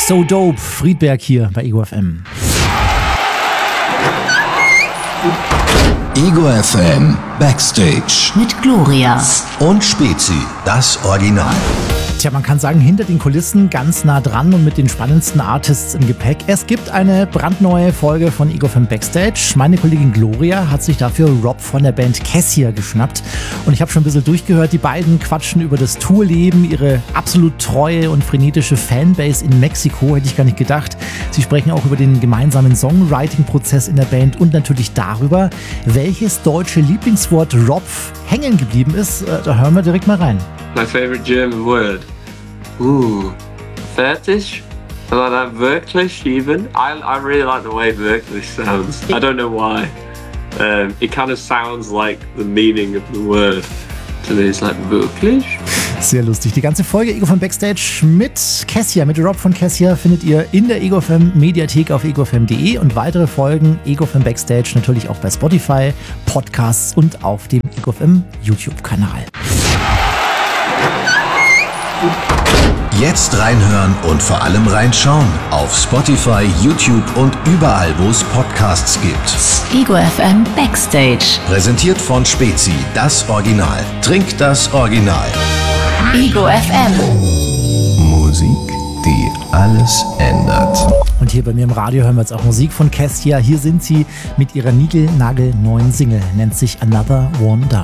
So Dope, Friedberg hier bei Ego FM. Ego FM Backstage mit Gloria und Spezi, das Original. Tja, man kann sagen, hinter den Kulissen ganz nah dran und mit den spannendsten Artists im Gepäck. Es gibt eine brandneue Folge von Ego FM Backstage. Meine Kollegin Gloria hat sich dafür Rob von der Band Cassia geschnappt. Und ich habe schon ein bisschen durchgehört, die beiden quatschen über das Tourleben, ihre absolut treue und frenetische Fanbase in Mexiko, hätte ich gar nicht gedacht. Sie sprechen auch über den gemeinsamen Songwriting-Prozess in der Band und natürlich darüber, welches deutsche Lieblingswort Rob hängen geblieben ist. Da hören wir direkt mal rein. My favorite German word. Fertig? I like that wirklich even. I really like the way wirklich sounds. I don't know why. It kind of sounds like the meaning of the word. To me it's like wirklich. Sehr lustig. Die ganze Folge Ego FM Backstage mit Cassia, mit Rob von Cassia findet ihr in der Ego FM Mediathek auf egofm.de und weitere Folgen Ego FM Backstage natürlich auch bei Spotify, Podcasts und auf dem Ego FM YouTube-Kanal. Jetzt reinhören und vor allem reinschauen auf Spotify, YouTube und überall, wo es Podcasts gibt. Ego FM Backstage. Präsentiert von Spezi, das Original. Trink das Original. Ego FM. Musik, die alles ändert. Und hier bei mir im Radio hören wir jetzt auch Musik von Cassia. Hier sind sie mit ihrer niegelnagelneuen Single, nennt sich Another One Down.